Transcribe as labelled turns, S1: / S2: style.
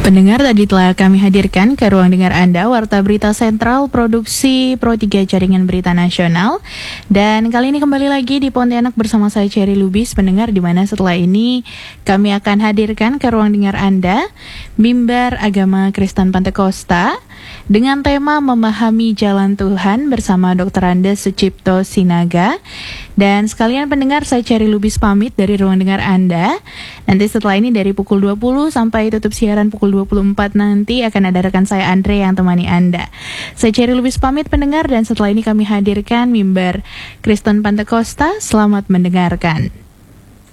S1: Pendengar, tadi telah kami hadirkan ke ruang dengar Anda Warta Berita Sentral Produksi Pro 3 Jaringan Berita Nasional. Dan kali ini kembali lagi di Pontianak bersama saya Cherry Lubis. Pendengar, di mana setelah ini kami akan hadirkan ke ruang dengar Anda Mimbar Agama Kristen Pantekosta dengan tema Memahami Jalan Tuhan bersama Dr. Andes Sucipto Sinaga. Dan sekalian pendengar, saya Cherry Lubis pamit dari ruang dengar Anda. Nanti setelah ini dari pukul 20 sampai tutup siaran pukul 24 nanti akan ada rekan saya Andre yang temani Anda. Saya Cherry Lubis pamit pendengar, dan setelah ini kami hadirkan Mimbar Kristen Pantekosta. Selamat mendengarkan.